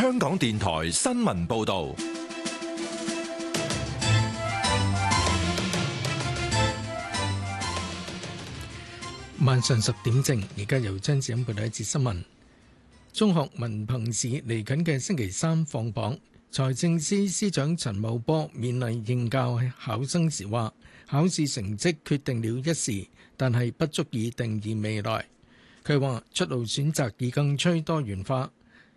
香港電台新聞報道。 晚上10點正，而家由張子欣報道一節新聞。中學文憑試嚟緊嘅星期三放榜，財政司司長陳茂波勉勵應教考生時話：考試成績決定了一時，但係不足以定義未來。佢話出路選擇已更趨多元化，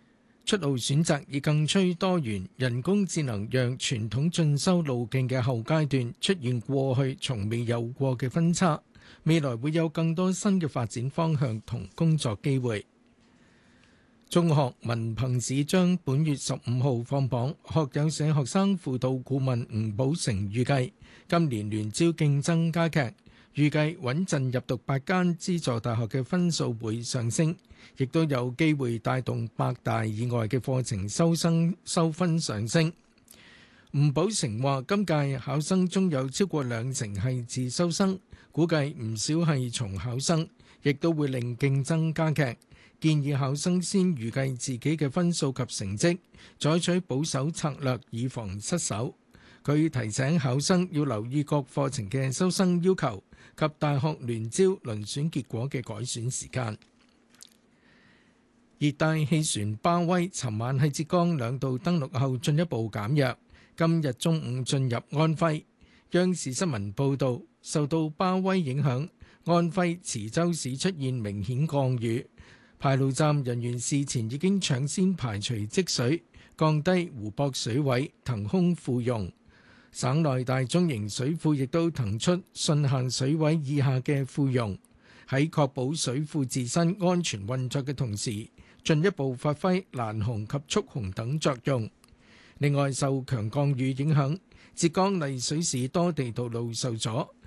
人工智能讓傳統進修路徑嘅後階段出現過去從未有過嘅分叉。未來會有更多新嘅發展方向同工作機會。中學文憑試將本月15號放榜，學友社學生輔導顧問吳寶成預計今年聯招競爭加劇，預計穩陣入讀8間資助大學嘅分數會上升，亦都有機會帶動8大以外嘅課程收分上升。吳寶成話：今屆考生中有超過20%係自修生，估計唔少係重考生，亦都會令競爭加劇。建議考生先預計自己嘅分數及成績，採取保守策略以防失手。佢提醒考生要留意各課程嘅收生要求及大學聯招遴選結果嘅改選時間。熱帶氣旋巴威尋晚喺浙江兩度登陸後進一步減弱，今日中午進入安徽。央視新聞報導，受到巴威影響，安徽磁州市出現明顯降雨，排澇站人員事前已經搶先排除積水，降低湖泊水位，騰空庫用。省內大中型水庫亦都騰出汛限水位以下嘅庫用，喺確保水庫自身安全運作嘅同時，進一步發揮攔洪及蓄洪等作用。另外，受強降雨影響，浙江麗水市多地道路受阻，